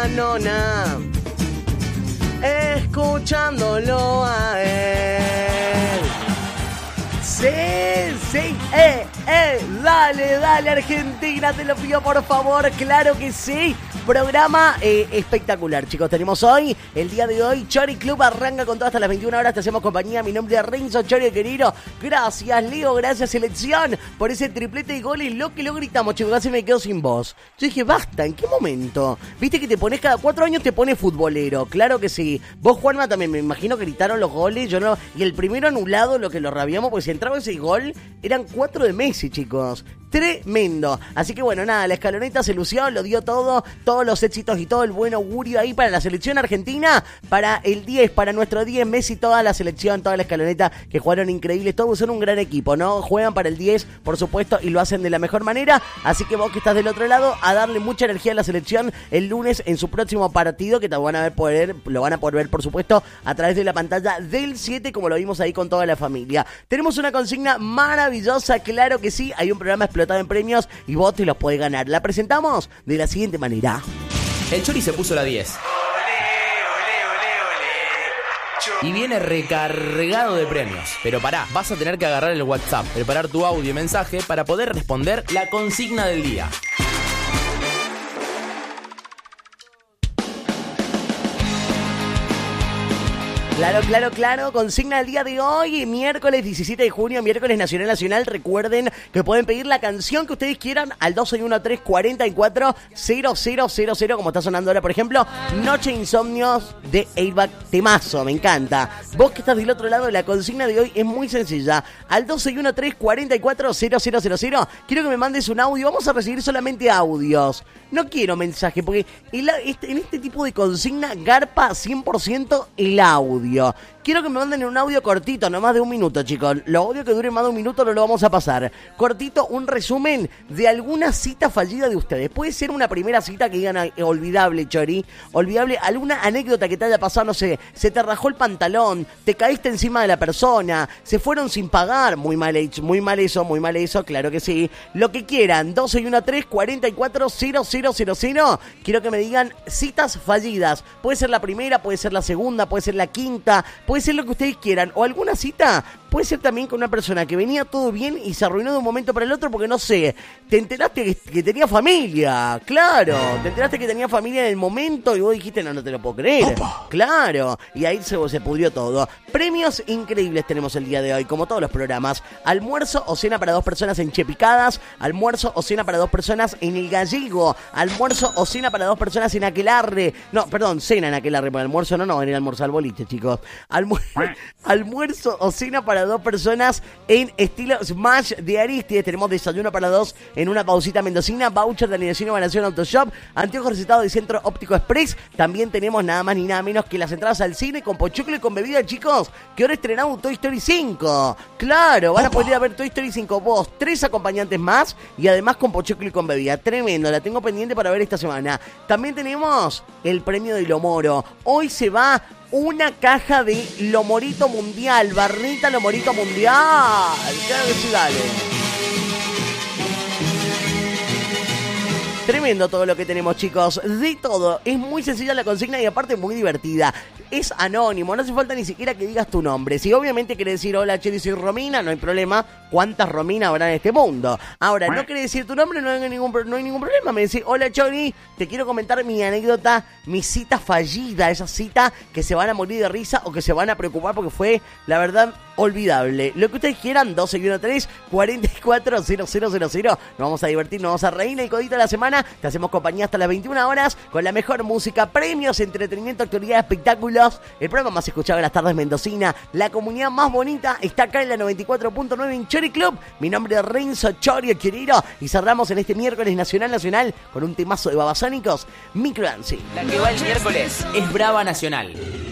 la nona, escuchándolo a él. Sí, dale Argentina, te lo pido por favor, claro que sí. Programa espectacular, chicos. Tenemos hoy, el día de hoy, Chori Club arranca con todo hasta las 21 horas. Te hacemos compañía. Mi nombre es Renzo Chori, querido. Gracias, Leo. Gracias, selección, por ese triplete de goles. Lo que lo gritamos, chicos. Casi me quedo sin voz. Yo dije, basta, ¿en qué momento? Viste que te pones cada 4 años, te pones futbolero. Claro que sí. Vos, Juanma, también me imagino que gritaron los goles. Yo no. Y el primero anulado, lo que lo rabiamos, porque si entraba ese gol, eran 4 de Messi, chicos. Tremendo. Así que bueno, nada, la escaloneta se lució, lo dio todo, todos los éxitos y todo el buen augurio ahí para la selección argentina, para el 10, para nuestro 10, Messi, toda la selección, toda la escaloneta que jugaron increíbles, todos son un gran equipo, ¿no? Juegan para el 10, por supuesto, y lo hacen de la mejor manera, así que vos que estás del otro lado, a darle mucha energía a la selección el lunes en su próximo partido, que lo van a poder ver, por supuesto, a través de la pantalla del 7, como lo vimos ahí con toda la familia. Tenemos una consigna maravillosa, claro que sí, hay un programa explotado en premios y vos te los podés ganar. La presentamos de la siguiente manera. El Chori se puso la 10. Y viene recargado de premios. Pero pará, vas a tener que agarrar el WhatsApp, preparar tu audio y mensaje para poder responder la consigna del día. Claro, consigna el día de hoy, miércoles 17 de junio, miércoles nacional. Recuerden que pueden pedir la canción que ustedes quieran al 261-344-0000, como está sonando ahora, por ejemplo, Noche Insomnios de Airbag, temazo, me encanta. Vos que estás del otro lado, la consigna de hoy es muy sencilla, al 261-344-0000, quiero que me mandes un audio, vamos a recibir solamente audios, no quiero mensaje, porque en este tipo de consigna garpa 100% el audio. Quiero que me manden un audio cortito, no más de 1 minuto, chicos. Los audios que duren más de 1 minuto no lo vamos a pasar. Cortito, un resumen de alguna cita fallida de ustedes. Puede ser una primera cita que digan olvidable, Chori. Olvidable, alguna anécdota que te haya pasado, no sé, se te rajó el pantalón, te caíste encima de la persona, se fueron sin pagar. Muy mal eso, claro que sí. Lo que quieran, 261-344-0000. Quiero que me digan citas fallidas. Puede ser la primera, puede ser la segunda, puede ser la quinta, puede ser lo que ustedes quieran, o alguna cita, puede ser también con una persona que venía todo bien y se arruinó de un momento para el otro porque, no sé, te enteraste que tenía familia, claro, te enteraste que tenía familia en el momento y vos dijiste, no te lo puedo creer, ¡opa! Claro, y ahí se pudrió todo. Premios increíbles tenemos el día de hoy, como todos los programas, almuerzo o cena para 2 personas en Chepicadas, almuerzo o cena para 2 personas en El Gallego, almuerzo o cena para 2 personas en Aquelarre, no, perdón, cena en Aquelarre, porque almuerzo no, en el almuerzo al boliche, chicos. Almuerzo o cena para 2 personas en estilo Smash de Aristides. Tenemos desayuno para 2 en una pausita mendocina, voucher de alineación y Nación Autoshop, anteojos recetados de Centro Óptico Express. También tenemos nada más ni nada menos que las entradas al cine con pochoclo y con bebida, chicos, que ahora estrenamos Toy Story 5. Claro, van a poder ir a ver Toy Story 5 vos, 3 acompañantes más y además con pochoclo y con bebida. Tremendo, la tengo pendiente para ver esta semana. También tenemos el premio de Lomoro. Hoy se va una caja de Lomorito Mundial, barrita Lomorito Mundial. Claro que sí, dale. Tremendo todo lo que tenemos, chicos, de todo. Es muy sencilla la consigna y aparte muy divertida. Es anónimo, no hace falta ni siquiera que digas tu nombre. Si obviamente querés decir, hola, Cheri, soy Romina, no hay problema. ¿Cuántas Rominas habrá en este mundo? Ahora, no querés decir tu nombre, no hay ningún problema. Me decís, hola, Chori, te quiero comentar mi anécdota, mi cita fallida. Esa cita que se van a morir de risa o que se van a preocupar porque fue, la verdad, olvidable. Lo que ustedes quieran, 261-344-0000. Nos vamos a divertir, nos vamos a reír. El codito de la semana, te hacemos compañía hasta las 21 horas con la mejor música, premios, entretenimiento, actualidad, espectáculos. El programa más escuchado de las tardes mendocina. La comunidad más bonita está acá en la 94.9 en Chori Club. Mi nombre es Renzo Chori, querido. Y cerramos en este miércoles nacional con un temazo de Babasónicos, Microdance. La que va el miércoles es Brava Nacional.